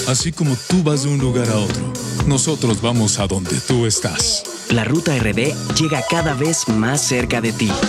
Así como tú vas de un lugar a otro, nosotros vamos a donde tú estás. La Ruta RD llega cada vez más cerca de ti.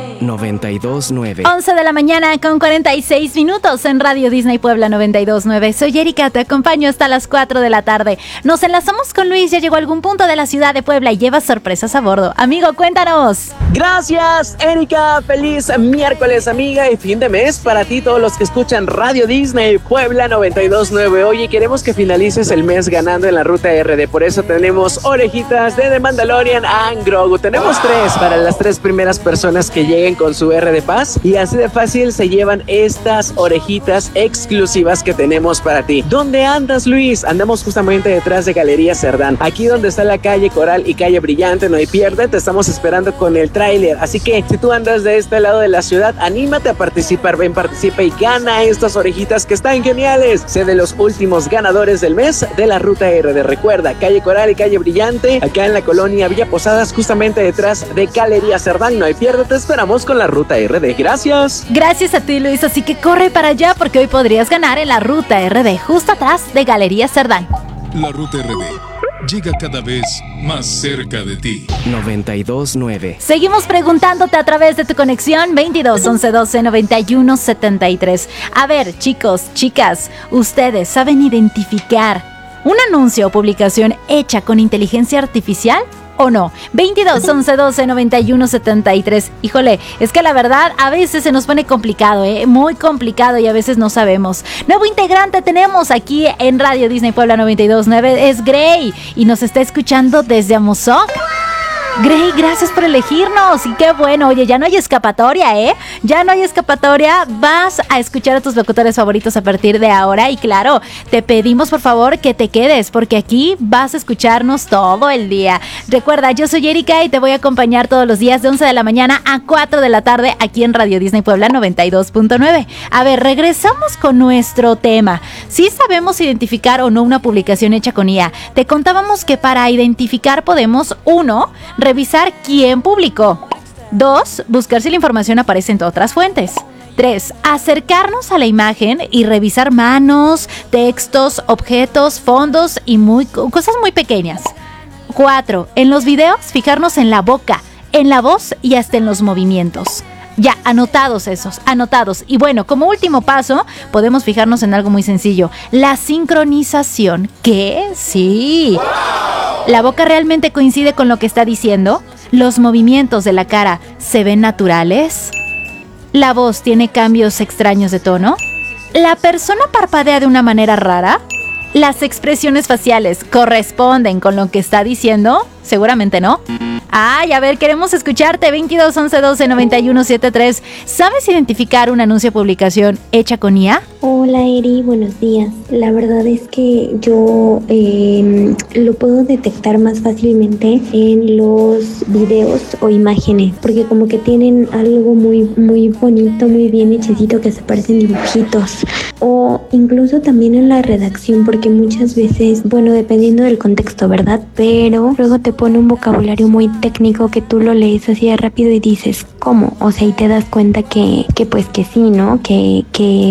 92.9. 11 de la mañana con 46 minutos en Radio Disney Puebla 92.9. Soy Erika, te acompaño hasta las 4 de la tarde. Nos enlazamos con Luis, ya llegó a algún punto de la ciudad de Puebla y lleva sorpresas a bordo. Amigo, cuéntanos. Gracias, Erika. Feliz miércoles, amiga, y fin de mes para ti, todos los que escuchan Radio Disney Puebla 92.9. Oye, queremos que finalices el mes ganando en la Ruta RD. Por eso tenemos orejitas de The Mandalorian and Grogu. Tenemos 3 para las 3 primeras personas que lleguen con su R de Paz, y así de fácil se llevan estas orejitas exclusivas que tenemos para ti. ¿Dónde andas, Luis? Andamos justamente detrás de Galería Cerdán, aquí donde está la calle Coral y calle Brillante. No hay pierde, te estamos esperando con el tráiler, así que si tú andas de este lado de la ciudad, anímate a participar. Ven, participa y gana estas orejitas que están geniales. Sé de los últimos ganadores del mes de la Ruta RD. Recuerda, calle Coral y calle Brillante, acá en la colonia Villa Posadas, justamente detrás de Galería Cerdán. No hay pierde, te esperamos con la Ruta RD. Gracias. Gracias a ti, Luis, así que corre para allá porque hoy podrías ganar en la Ruta RD, justo atrás de Galería Cerdán. La Ruta RD llega cada vez más cerca de ti. 92.9. Seguimos preguntándote a través de tu conexión 22 11 12 91 73. A ver, chicos, chicas, ¿ustedes saben identificar un anuncio o publicación hecha con inteligencia artificial o no? 22 11 12 91 73. Híjole, es que la verdad a veces se nos pone complicado, muy complicado, y a veces no sabemos. Nuevo integrante tenemos aquí en Radio Disney Puebla 92.9, es Grey, y nos está escuchando desde Amozoc. Grey, gracias por elegirnos, y qué bueno. Oye, ya no hay escapatoria, ya no hay escapatoria. Vas a escuchar a tus locutores favoritos a partir de ahora, y claro, te pedimos por favor que te quedes, porque aquí vas a escucharnos todo el día. Recuerda, yo soy Erika y te voy a acompañar todos los días de 11 de la mañana a 4 de la tarde aquí en Radio Disney Puebla 92.9. A ver, regresamos con nuestro tema. ¿Sí sabemos identificar o no una publicación hecha con IA? Te contábamos que para identificar podemos, 1, revisar quién publicó. 2, buscar si la información aparece en otras fuentes. 3, acercarnos a la imagen y revisar manos, textos, objetos, fondos y cosas muy pequeñas. 4, en los videos fijarnos en la boca, en la voz y hasta en los movimientos. Ya, anotados esos, anotados. Y bueno, como último paso, podemos fijarnos en algo muy sencillo: la sincronización. ¿Qué? Sí. ¿La boca realmente coincide con lo que está diciendo? ¿Los movimientos de la cara se ven naturales? ¿La voz tiene cambios extraños de tono? ¿La persona parpadea de una manera rara? ¿Las expresiones faciales corresponden con lo que está diciendo? Seguramente no. Ay, a ver, queremos escucharte. 22 11 12 91 73. ¿Sabes identificar un anuncio o publicación hecha con IA? Hola Eri, buenos días. La verdad es que yo lo puedo detectar más fácilmente en los videos o imágenes, porque como que tienen algo muy, muy bonito, muy bien hechecito, que se parecen dibujitos. O incluso también en la redacción, porque muchas veces, bueno, dependiendo del contexto, ¿verdad? Pero luego te pone un vocabulario muy técnico que tú lo lees así de rápido y dices, ¿cómo? O sea, y te das cuenta que pues que sí, ¿no? Que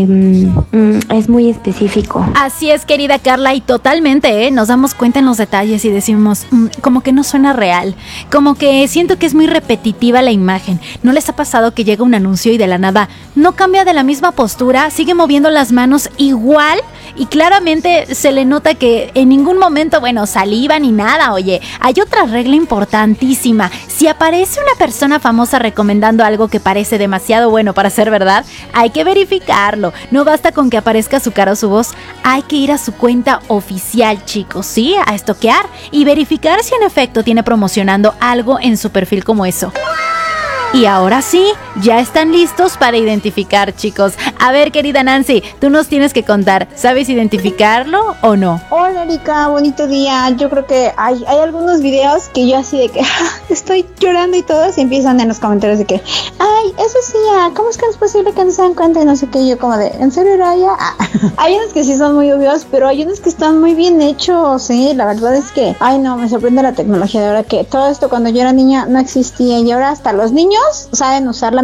es muy específico. Así es, querida Carla, y totalmente, nos damos cuenta en los detalles y decimos, como que no suena real, como que siento que es muy repetitiva la imagen. ¿No les ha pasado que llega un anuncio y de la nada no cambia de la misma postura, sigue moviendo las manos igual, y claramente se le nota que en ningún momento, bueno, saliva ni nada? Oye, hay otra regla importantísima: si aparece una persona famosa recomendando algo que parece demasiado bueno para ser verdad, hay que verificarlo. No basta con que aparezca su cara o su voz, hay que ir a su cuenta oficial, chicos, ¿sí? A estoquear y verificar si en efecto tiene promocionando algo en su perfil como eso. Y ahora sí, ya están listos para identificar, chicos. A ver, querida Nancy, tú nos tienes que contar, ¿sabes identificarlo o no? Hola Erika, bonito día. Yo creo que hay algunos videos que yo así de que estoy llorando y todos, y empiezan en los comentarios de que ay, eso sí, ¿cómo es que es posible que no se dan cuenta? Y no sé qué, yo como de, ¿en serio, Raya? Hay unos que sí son muy obvios, pero hay unos que están muy bien hechos, sí. La verdad es que, ay no, me sorprende la tecnología de ahora, que todo esto cuando yo era niña no existía, y ahora hasta los niños saben usarla.